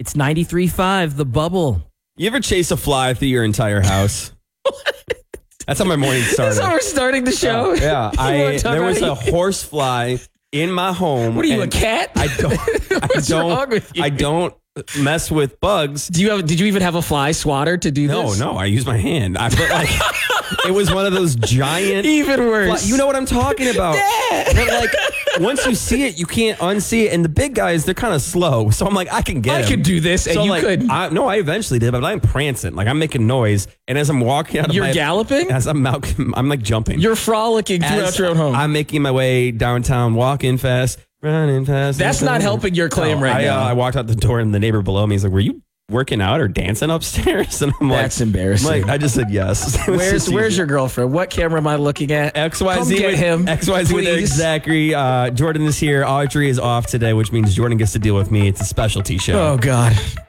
It's 93.5, The Bubble. You ever chase a fly through your entire house? That's how my morning started. That's how we're starting the show? Yeah. There was a horse fly in my home. What are you, a cat? What's wrong with you? I don't mess with bugs. Did you even have a fly swatter to do this? No, I use my hand. I put like it was one of those giant. Even worse. You know what I'm talking about? Yeah. But like once you see it, you can't unsee it. And the big guys, they're kind of slow. So I'm like, I can get I him. could do this, and So you like, couldn't. I eventually did, but I'm prancing. Like I'm making noise. And as I'm walking out of You're galloping? As I'm like jumping. You're frolicking throughout your own home. I'm making my way downtown, walking fast, running fast. That's not helping your claim right now. I walked out the door and the neighbor below me is like, were you working out or dancing upstairs? And I'm like, That's embarrassing. I'm like, I just said yes. Where's your girlfriend? What camera am I looking at? XYZ. Come get him. XYZ with Eric please. Zachary. Jordan is here. Audrey is off today, which means Jordan gets to deal with me. It's a specialty show. Oh, God.